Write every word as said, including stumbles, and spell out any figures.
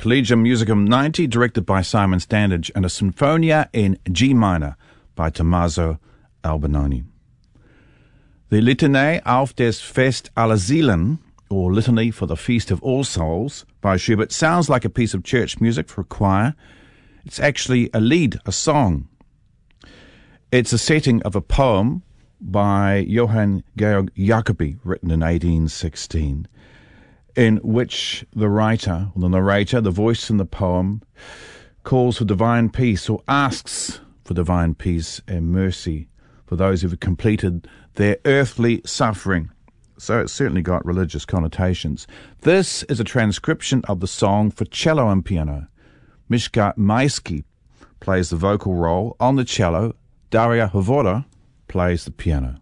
Collegium Musicum ninety, directed by Simon Standage, and a Sinfonia in G minor by Tommaso Albinoni. The Litanie auf des Fest aller Seelen, or Litany for the Feast of All Souls, by Schubert, sounds like a piece of church music for a choir. It's actually a lied, a song. It's a setting of a poem by Johann Georg Jacobi, written in eighteen sixteen, in which the writer, or the narrator, the voice in the poem, calls for divine peace, or asks for divine peace and mercy for those who have completed their earthly suffering. So it's certainly got religious connotations. This is a transcription of the song for cello and piano. Mieszka Majski plays the vocal role on the cello. Daria Hovoda plays the piano.